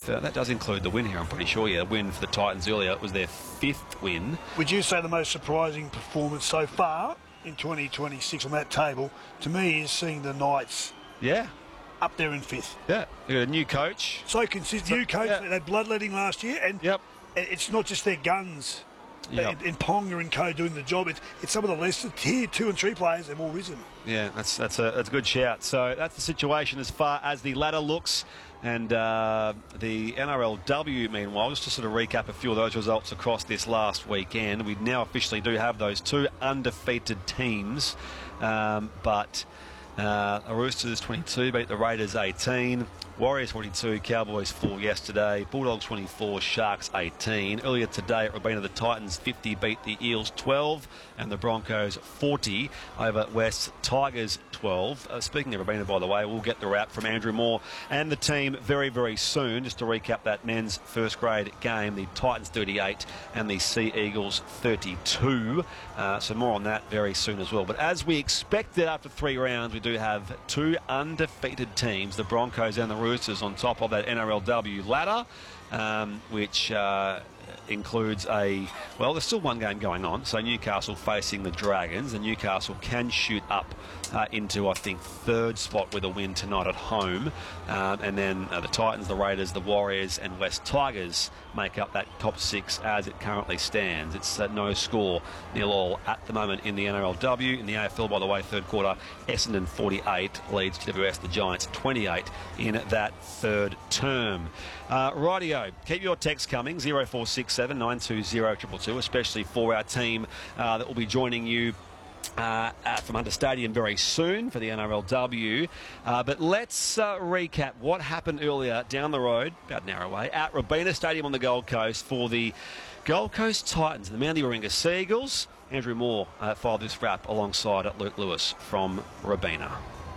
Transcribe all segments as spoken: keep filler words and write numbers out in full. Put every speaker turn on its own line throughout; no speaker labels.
uh, that does include the win here, I'm pretty sure. Yeah, win for the Titans earlier. It was their fifth win.
Would you say the most surprising performance so far in twenty twenty-six on that table, to me, is seeing the Knights
Yeah.
up there in fifth?
Yeah. They got a new coach.
So consistent. New coach,
yeah.
they had bloodletting last year, and
Yep.
it's not just their guns.
Yep.
In, in Ponga and co doing the job, it's, it's some of the lesser tier two and three players. They've all risen.
Yeah, that's that's a that's a good shout. So that's the situation as far as the ladder looks. And uh, the N R L W, meanwhile, just to sort of recap a few of those results across this last weekend, we now officially do have those two undefeated teams. Um, but uh, the Roosters twenty-two beat the Raiders eighteen. Warriors forty-two, Cowboys four yesterday, Bulldogs twenty-four, Sharks eighteen. Earlier today at Robina, the Titans fifty beat the Eels twelve, and the Broncos forty over West Tigers twelve. Uh, speaking of Robina, by the way, we'll get the wrap from Andrew Moore and the team very, very soon. Just to recap that men's first grade game, the Titans thirty-eight and the Sea Eagles thirty-two. Uh, so more on that very soon as well. But as we expected after three rounds, we do have two undefeated teams, the Broncos and the Roosters, on top of that N R L W ladder, um, which uh, includes a, well, there's still one game going on. So Newcastle facing the Dragons, and Newcastle can shoot up uh, into, I think, third spot with a win tonight at home. Um, and then uh, the Titans, the Raiders, the Warriors and West Tigers make up that top six as it currently stands. It's uh, no score, nil all at the moment in the N R L W. In the A F L, by the way, third quarter, Essendon forty-eight leads G W S, the Giants twenty-eight in that third term. Uh, rightio, keep your texts coming, zero four six seven nine two zero two two two, especially for our team uh, that will be joining you Uh, uh, from Hunter Stadium very soon for the N R L W. Uh, but let's uh, recap what happened earlier down the road, about an hour away, at Robina Stadium on the Gold Coast for the Gold Coast Titans and the Manly Warringah Sea Eagles. Andrew Moore uh, filed this wrap alongside Luke Lewis from Robina.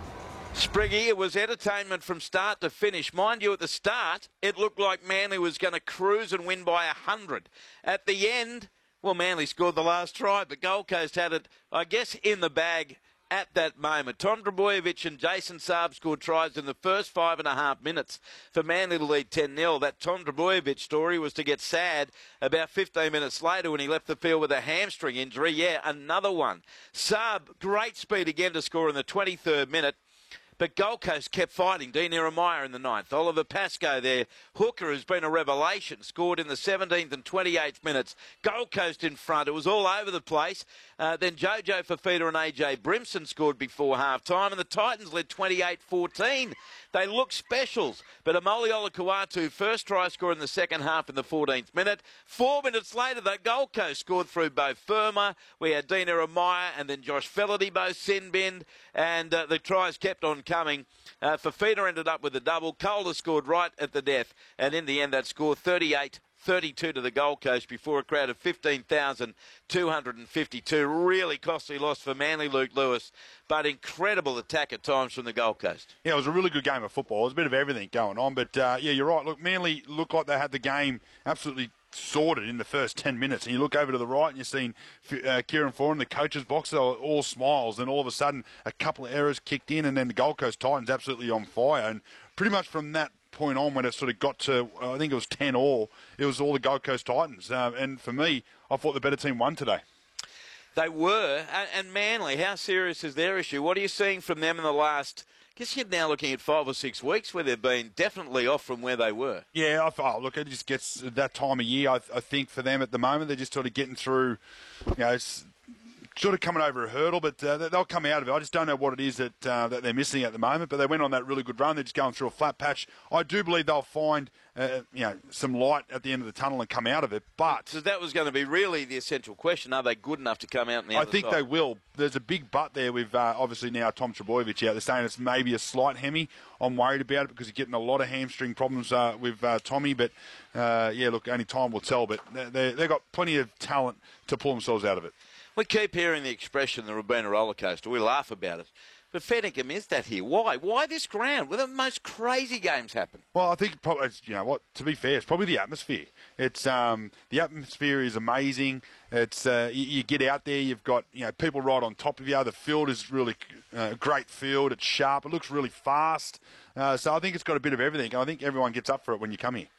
Spriggy, it was entertainment from start to finish. Mind you, at the start, it looked like Manly was going to cruise and win by one hundred. At the end, well, Manly scored the last try, but Gold Coast had it, I guess, in the bag at that moment. Tom Trbojevic and Jason Saab scored tries in the first five and a half minutes for Manly to lead ten nil. That Tom Trbojevic story was to get sad about fifteen minutes later when he left the field with a hamstring injury. Yeah, another one. Saab, great speed again to score in the twenty-third minute. But Gold Coast kept fighting. Dean Eremaya in the ninth. Oliver Pascoe, their hooker, has been a revelation. Scored in the seventeenth and twenty-eighth minutes. Gold Coast in front. It was all over the place. Uh, then Jojo Fafita and A J Brimson scored before half-time, and the Titans led twenty-eight fourteen. They look specials. But Amoli Olakuatu, first try scored in the second half in the fourteenth minute. Four minutes later, the Gold Coast scored through Beau Firma. We had Dean Eremaya and then Josh Fellaty both sin-binned, and uh, the tries kept on coming. Uh, Fafita ended up with a double. Calder scored right at the death, and in the end that score thirty-eight thirty-two to the Gold Coast before a crowd of fifteen thousand two hundred fifty-two. Really costly loss for Manly, Luke Lewis, but incredible attack at times from the Gold Coast.
Yeah, it was a really good game of football. It was a bit of everything going on, but uh, yeah, you're right. Look, Manly looked like they had the game absolutely sorted in the first ten minutes, and you look over to the right and you're seeing uh, Kieran Foran, the coach's box, they were all smiles, and all of a sudden a couple of errors kicked in, and then the Gold Coast Titans absolutely on fire, and pretty much from that point on, when it sort of got to, uh, I think it was ten all, it was all the Gold Coast Titans, uh, and for me, I thought the better team won today.
They were, and, and Manly, how serious is their issue? What are you seeing from them in the last, I guess you're now looking at five or six weeks where they've been definitely off from where they were?
Yeah, I, oh, look, it just gets that time of year, I, I think, for them at the moment. They're just sort of getting through, you know, it's, sort of coming over a hurdle, but uh, they'll come out of it. I just don't know what it is that uh, that they're missing at the moment, but they went on that really good run. They're just going through a flat patch. I do believe they'll find uh, you know, some light at the end of the tunnel and come out of it, but...
So that was going to be really the essential question. Are they good enough to come out on the
I
other
think
side?
they will. There's a big but there with, uh, obviously, now Tom Trbojevic out. They're saying it's maybe a slight hemi. I'm worried about it because he's getting a lot of hamstring problems uh, with uh, Tommy, but, uh, yeah, look, only time will tell, but they, they've got plenty of talent to pull themselves out of it.
We keep hearing the expression, the Robina roller coaster. We laugh about it. But Fennicum is that here. Why? Why this ground? Where the most crazy games happen?
Well, I think probably, you know what, to be fair, it's probably the atmosphere. It's um, the atmosphere is amazing. It's uh, you, you get out there, you've got you know people right on top of you. The field is really uh, a great field. It's sharp. It looks really fast. Uh, so I think it's got a bit of everything. I think everyone gets up for it when you come here.